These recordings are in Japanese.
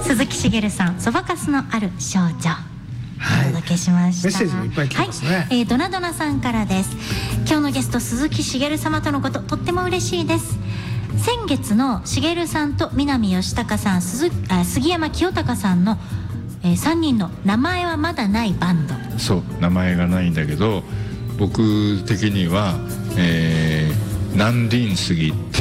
鈴木茂さん、そばかすのある少女、お届けしました。 メッセージもいっぱい来てますね。 ドナドナさんからです。今日のゲスト鈴木茂様とのこと、とっても嬉しいです。先月の茂さんと南義孝さん、杉山清隆さんの、3人の名前はまだないバンド。 そう、名前がないんだけど、僕的には、南林杉って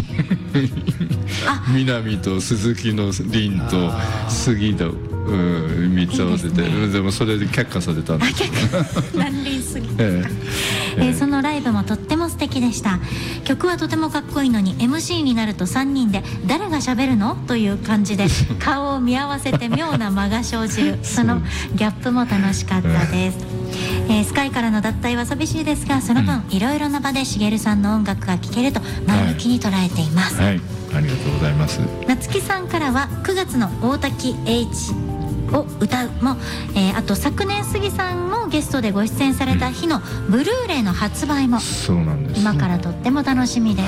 南と鈴木の林と杉の3つ合わせて、でもそれで却下されたんです南林杉、そのライブもとっても素敵でした。曲はとてもかっこいいのに MC になると3人で誰が喋るのという感じで顔を見合わせて妙な間が生じるそのギャップも楽しかったです。スカイからの脱退は寂しいですが、その分いろいろな場で茂さんの音楽が聴けると前向きに捉えています。 はい、ありがとうございます。 夏木さんからは9月の大滝栄一を歌うも、あと昨年杉さんもゲストでご出演された日のブルーレイの発売も、 そうなんです、 今からとっても楽しみです。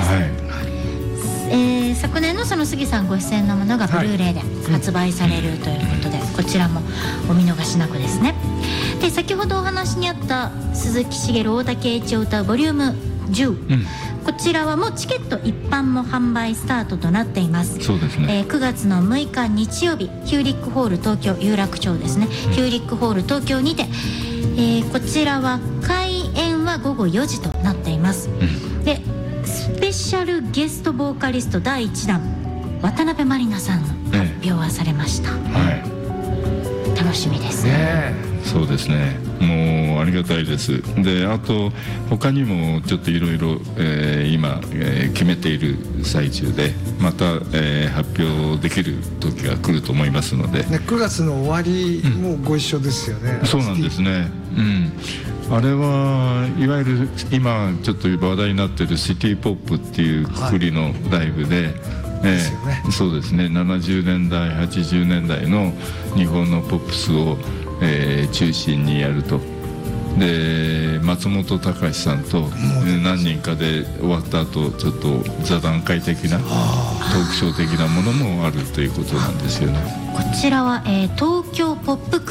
昨年のその杉さんご出演のものがブルーレイで発売されるということで、こちらもお見逃しなくですね。で、先ほどお話にあった鈴木茂大滝栄一を歌うボリューム10、こちらはもうチケット一般も販売スタートとなっています。 そうですね。 9月の6日日曜日、ヒューリックホール東京有楽町ですね、ヒューリックホール東京にて、こちらは開演は午後4時となっています。で、スペシャルゲストボーカリスト第1弾渡辺満里奈さんの発表はされました。楽しみですね。 そうですね、もうありがたいです。で、あと他にもちょっといろいろ今、決めている最中で、また、発表できる時が来ると思いますので、 9月の終わりもご一緒ですよね。 そうなんですね。あれはいわゆる今ちょっと話題になっているシティポップっていうくくりのライブで、そうですね、70年代80年代の日本のポップスを中心にやると。で、松本隆さんと何人かで終わった後、ちょっと座談会的なトークショー的なものもあるということなんですよね。 こちらは、東京ポップ